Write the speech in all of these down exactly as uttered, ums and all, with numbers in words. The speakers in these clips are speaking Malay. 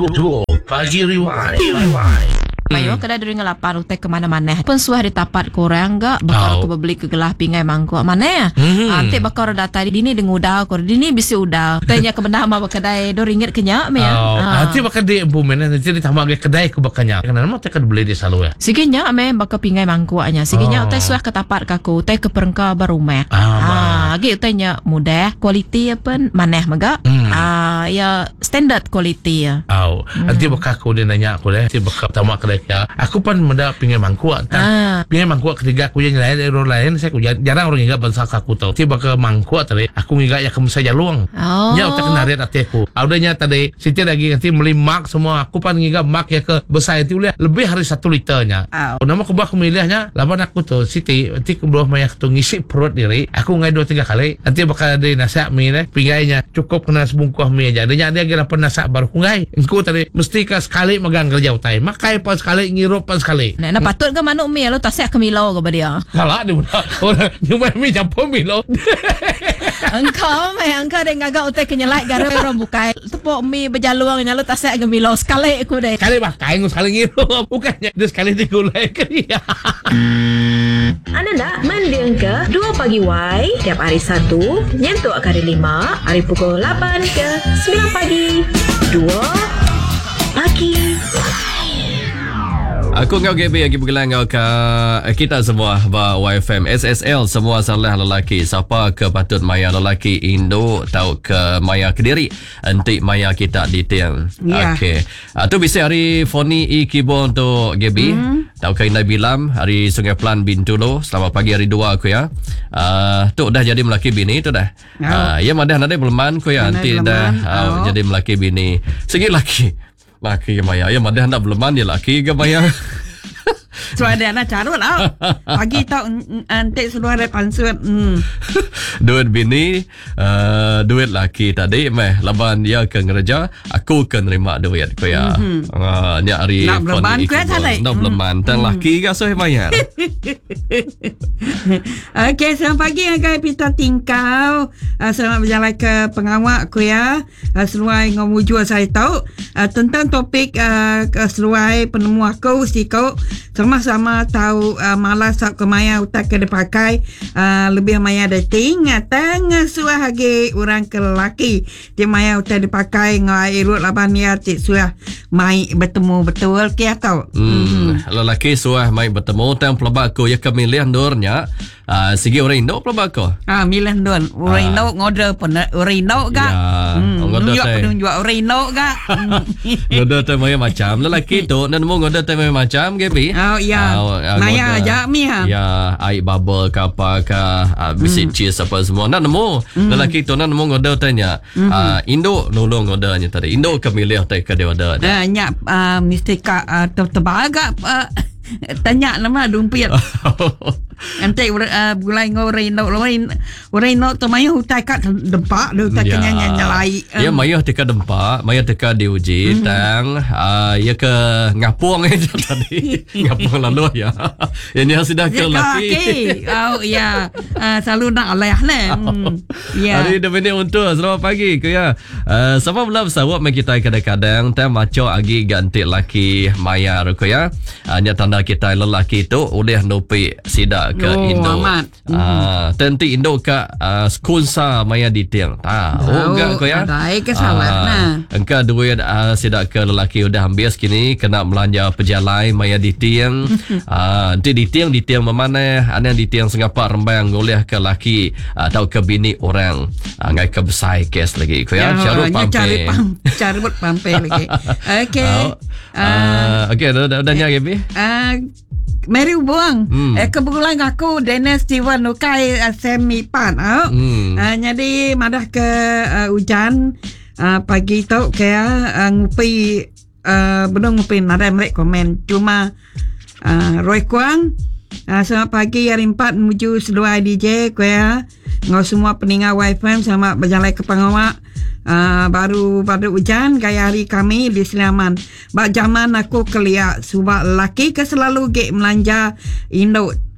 Duo Pagi Rewind. Rewind. Mayo kada dari ngelapan utek ke mana-mana. Pun suah di tapat korang gak bakal oh. ko beli ke gelah pingai mangkuk mana ya. Mm-hmm. Ante bakal data di dini dengan udang kor dini bisi udang. Tanya ke benda ma kedai do ringgit kenyak me ya. Oh. Ante bakal di bumen nanti ditambah ke kedai ko bakanya. Kenapa mau tekan beli di salu ya. Sikinya me bakal pingai mangkuknya. Sikinya oh. utek suah ke tapat kaku utek ke perengka barumek. Ah, gitu tanya mudah kualiti apa maneh maga. Mm. Ah, ya standard kualiti ya. Oh. Mm. Ante bakal ko dia nanya aku deh. Ante bakal tamak kedai ya, aku pun menda pingai mangkuk. Ah. Pingai mangkuk ketiga aku yang lain orang lain saya aku jarang orang ingat bangsa aku tahu. Tiba ke mangkuk tadi aku ingat ya kamu saja luang. Oh. Nya utak narit ati aku. Audanya tadi siti lagi nanti beli mak semua. Aku pun ingat mak ya ke besar itu boleh lebih hari satu liternya. Oh. Nama aku aku milihnya lawan aku tuh siti nanti ke bawah maya tu ngisi perut diri. Aku ngai dua tiga kali. Nanti bakal ada nasi mie deh. Pingainya cukup kena sebungkus mie aja. Adanya dia kira penasak baru ngai. Engkau tadi mesti ke sekali megang kerja utai. Makai pas sekali ngirup pas sekali. Nah, nah patut ke manuk mi lo tasek ke milo ke dia. Kalah dia budak. Orang nyumai mi campur milo. Engkau me engkau dek ngagak utek kenyelai gara orang bukai. Tepuk mi berjaluang nya lo tasek ke milo sekali aku deh. Sekali pakai ngus sekali ngirup. Bukannya dia sekali digulai ke dia. Anda nak mendengar ke dua Pagi Y tiap hari Sabtu nyentuh hari lima hari pukul lapan ke sembilan pagi. dua Pagi. Aku ngau G B lagi bergelang ngau ke kita semua ba Y F M S S L semua salah lelaki siapa ke patut maya lelaki Indo tahu ke maya Kediri antik maya kita di tiang. Yeah. Okey. Ah tu bisa hari Foni E Kibon untuk G B. Mm. Tahu ke Inai Bilam hari Sungai Pelan Bintulu selamat pagi hari dua aku ya. Ah tu dah jadi melaki bini tu dah. Ah ya madah nade belman ku ya antik dah oh. jadi melaki bini. Segi laki laki ke maya ya madah nak belum dia laki ke maya so ada anak carut lah pagi tau antik seluar ada pansut hmm. duit bini uh, duit laki tadi meh laban dia ke ngerja aku ke nerima duit ko ya mm-hmm. uh, ni hari nak beleman ku tadi nak beleman dan laki ke so bayar. Okey selamat pagi agak pita tingkau uh, selamat berjalan ke pengawak ku ya uh, seluai ngomujua saya tahu uh, tentang topik uh, seluai penemu aku si kau sama-sama tahu uh, malas tak kemaya utak ke dipakai uh, lebih maya dating tengah suah hagi orang ke lelaki dia maya utak dipakai ngai irut laban ya cik suah mai bertemu betul ke atau hmm, hmm. lelaki suah mai bertemu tang pelabak ko ya kemilih ndurnya uh, segi orang Indo pelabak ko ah milih ndur orang Indo ngode pun orang Indo gak ngode penunjuk orang Indo gak ngode teh maya macam lelaki tu dan mau ngode teh maya macam gebi oh ya uh, maya aja mi ha ya air bubble ke apa ke uh, biscuit mm. cheese apa semua nak nemu mm. lelaki tu nak nemu ngode tanya mm-hmm. uh, Indo nulung ngodenya tadi Indo kemilih teh ke dia ada uh, nyak uh, mesti ka uh, tebal agak uh, tanya nama dumpit nanti uh, bulai ngorei no ngorei no tu mayu hutai kat dempak lu tak kena nyalai ya mayu teka dempak mayu teka diuji mm-hmm. tang uh, ya ke ngapung aja tadi ngapung lalu ya ini sudah ke laki oh ya uh, selalu nak aleh ne ya hari ini untuk selamat pagi ke ya uh, sama belum sawat mai kita kadang-kadang tang maco agi ganti laki maya ru ya hanya tanda kita lelaki tu udah nupi sida ke oh, Indo. Ah, uh, tenti Indo ke uh, skunsa maya di tiang. Tahu enggak ko ya? Ada ke salah nah. Engka duit uh, sida ke lelaki udah ambil kini kena belanja pejalai maya di tiang. Ah, uh, nanti di tiang di tiang mana? Ana di tiang Singapura rembang oleh ke lelaki atau uh, ke bini orang. Uh, ngai ke besai kes lagi ko ya. Carut pampe. Cari pam, carut pampe lagi. Okey. Ah, okey dah dah nya Gaby. Ah Mary buang hmm. eh kebetulan aku Dennis Steven Ukai uh, semi pan oh. hmm. uh, jadi madah ke uh, hujan uh, pagi tu kayak uh, ngupi uh, belum ngupi nada mereka komen cuma uh, Roy Kuang uh, selamat pagi hari empat menuju seluar D J kayak ngau semua peninggal Y F M sama berjalan ke pengawak Uh, baru pada hujan gaya hari kami di Selaman. Bak zaman aku keliak sebab lelaki ke selalu gek melanja Indo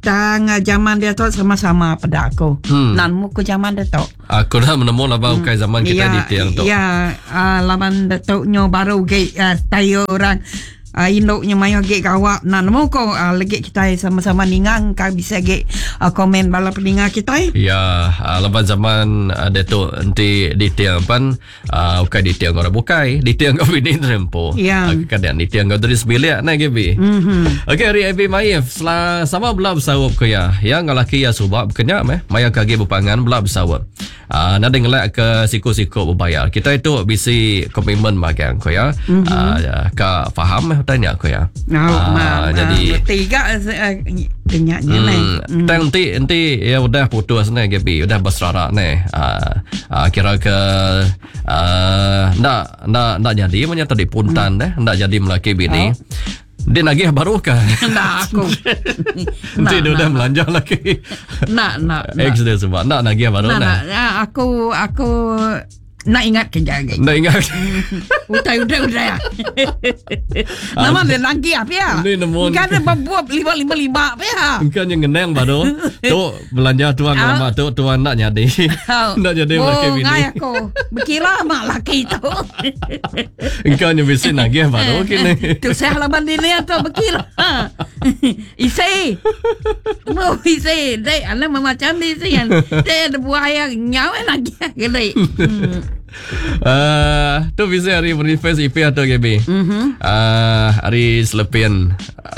tang uh, zaman dia tu sama-sama pada aku. Hmm. Nan mu ku zaman dia tu. Aku dah menemu laba ukai zaman kita Ya, di tiang tu. Ya, uh, laman dia tu nyo baru ke uh, tayo orang uh, induknya mayo ge kawak nan mu ko uh, lagi kita sama-sama ningang ka bisa ge uh, komen bala peninga kita. Ya, uh, laba zaman uh, dia tu nanti di tiang pan uh, ukai di tiang orang bukai, di tiang kau ini tempo. Ya. Uh, kadang di tiang kau dari sebilik na gibi. Mhm. Okey, hari Abi Maif, setelah sama belah bersawap ke ya. Yang lelaki ya subak berkenyak meh, maya kaki berpangan belah bersawap. Ah, uh, nada ngelak ke siku-siku berbayar. Kita itu bisi komitmen magang ko ya. Mm-hmm. Uh, ka faham meh tanya ko ya. Nah, Ah, ma, jadi tiga uh, kenyaknya Hmm, ni. tak nanti nanti ya udah putus ni Gaby, udah bersara ni. Ah, uh, kira ke uh, ndak ndak ndak jadi punya tadi puntan deh, ndak jadi melaki bini. Dia nagih baru kah? Nak aku. Nanti dia udah belanja lagi. Nak nak. Ex dia sebab nak nagih baru Nak nah. nak. Ya, aku aku nak ingat kerja lagi. Nak ingat. Udah udah udah ya. Nama dia lagi apa ya? Ni nemu. Kan ada berbuat lima lima lima apa ya? Engkau yang ngeneng baru. Tu belanja tuan Ah. lama tu tuan nak jadi. Nak jadi melaki Oh, bini. ngai aku. Berkira mak laki tu. Engkau yang bisa nagih baru kini. Tu saya laban dia ni atau berkira. Isi. Mau isi. Dek, anak macam ni isi kan. Dek ada buaya nyawa lagi. Gede. Uh, tu bisa hari manifest I P atau G B. Mhm. Uh, hari selepin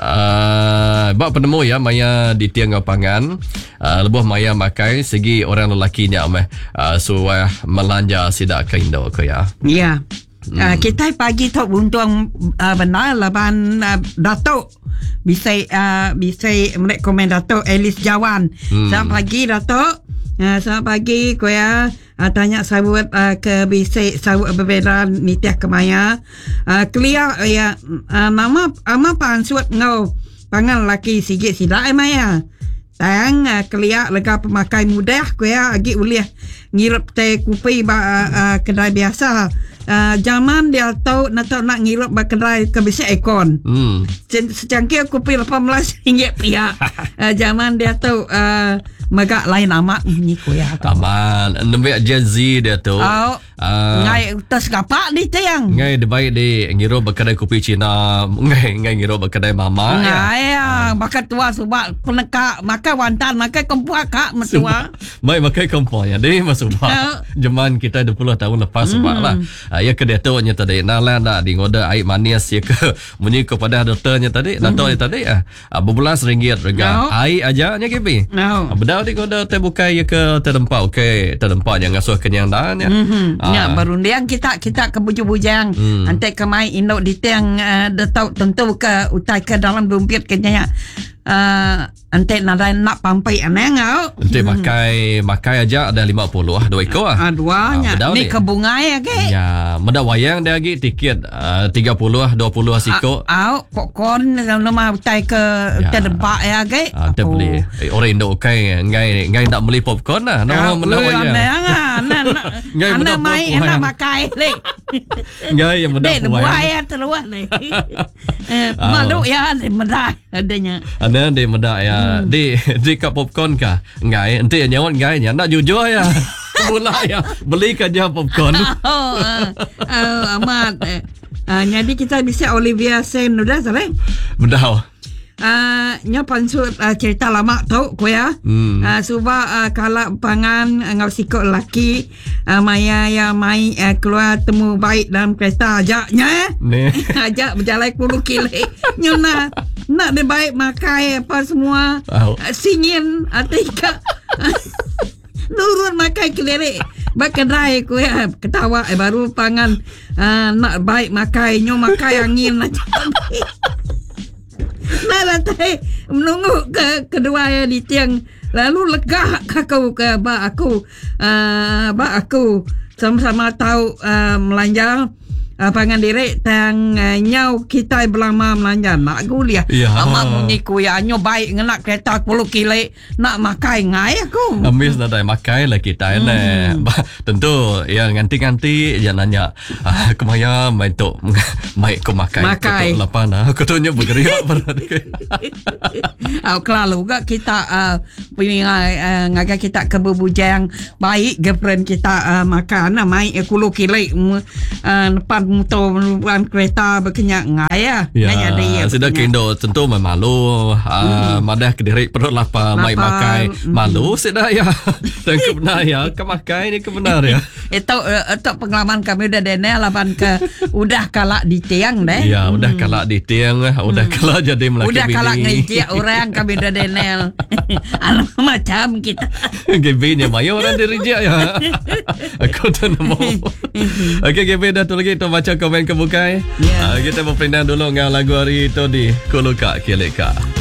uh, bak penemu ya maya di tiang pangan uh, lebuh maya makai segi orang lelakinya meh uh, suah melanja sidak ke Indo ko ya. Ya. Hmm. Uh, kita pagi tu untung uh, benar laban uh, Datuk bisa uh, bisa merekomend Datuk Elis Jawan. Hmm. Selamat pagi Datuk. Uh, selamat pagi kuya. Uh, tanya sawut uh, ke bisik sawut berbeda nitiah kemaya. Uh, clear uh, ya uh, nama ama pansut ngau pangan laki sigit sila eh maya. Tang uh, clear lega pemakai mudah kuya agi uliah ngirup teh kupi ba uh, uh, kedai biasa. Uh, zaman dia tahu nak tahu nak ngirup ba kedai ke bisik ekon. Hmm. Secangkir kopi lapan belas ringgit pihak. uh, zaman dia tahu uh, megak lain amat ni kuya. Aman, nembe Gen Z dia tu. Oh, Uh, ngai utas kapak di tiang. ngai de baik di ngiro berkedai kopi Cina, ngai ngai ngiro berkedai mama ya. Ngai ya, maka tua sebab penekak, maka wantan, maka kempuak kak metua. Baik makai kompor ya deh masuk Oh. Zaman kita dua puluh tahun lepas sebab lah. Uh, ya ke dia tu nya tadi nalan dah di ngoda air manis ya ke munyi kepada doktornya tadi, doktor tadi ah uh, berbelas ringgit rega. No. Air aja nya kibi. No. Uh, bedau di ngoda teh bukai ya ke terdempak okey, terdempak yang ngasuh kenyang dah nya. Mhm. Ah. Ya berundian kita kita ke bujang-bujang. Hmm. Ante kemai induk di tiang uh, detau tentu ke utai ke dalam dompet kenyanya. Uh, ante nada nak pampai aneh ngau. Nanti makai makai aja ada lima puluh ah dua ekor ah. Ah, duanya. bedau Ni ke bunga ya ke? Ya, meda wayang dia lagi tiket uh, tiga puluh dua puluh siko. Au, popcorn nama utai ke Ya. terdebak ya ke? Ah, dia beli. Eh, orang Indo okay, ngai ngai nak beli popcorn lah. Nama meda wayang. Anak Ngai anak meda mai popcorn. anak makai le. Ngai yang meda Dek wayang. buaya terluar le. Eh, malu ya meda adanya. Ana dia meda ya. Di di kap popcorn kah? Ngai nanti nyawat ngai nya nak jujur ya. Mula ya beli kerja popcorn. Oh, uh, uh, amat. Uh, jadi kita bisa Olivia Sen udah sampai. Bedau. Uh, nya pansut uh, cerita lama tau ko ya. Hmm. Uh, suba uh, kala pangan uh, ngau sikok laki uh, maya ya mai uh, keluar temu baik dalam kereta ajaknya. Ni. Ajak berjalan puluh kilo. Nyona nak dia baik makai apa semua. Au. Uh, singin atika. Nurun makai kelere. Bakedai ku ya ketawa eh, baru pangan uh, nak baik makai nyo makai angin aja. Nah lantai menunggu ke kedua ya di tiang lalu lega aku ke ba aku uh, ba aku sama-sama tahu uh, melanja uh, pangan diri tang uh, nyau kita belama melanja nak guliah. Ya. Ama munyi ku ya nyo baik ngenak kereta sepuluh kilo nak makai ngai aku. Amis dah dah makai lah kita hmm. lah. Tentu ya nganti-nganti dia nanya ah, kemaya mai tok mai ko makai. Makai. Lapan ah. Aku tu nya bergerak berada. Au kelalu gak kita uh, punya uh, ngaga kita kebubujang baik girlfriend kita uh, makan uh, mai sepuluh kilo uh, depan motor depan kereta berkenyak ngai ya. Ya, sudah kendo tentu malu. Ah, hmm. madah kediri perut lapar mai makai malu sudah ya. Dan kebenar ya, kemakai ni kebenar ya. Itu uh, itu pengalaman kami udah dene lapan ke udah kalak di tiang deh. Ya, udah hmm. kalak di tiang, udah hmm. kalak jadi melaki udah bini. Udah kalak ngejek orang kami udah denel. Alam macam kita. Gebinya mayo orang direjek ya. Aku tak mau. Okey, Gebi dah tu lagi tu baca komen kebukai. Yeah. Uh, kita berpindah dulu dengan lagu hari itu di Kuluka Kilika.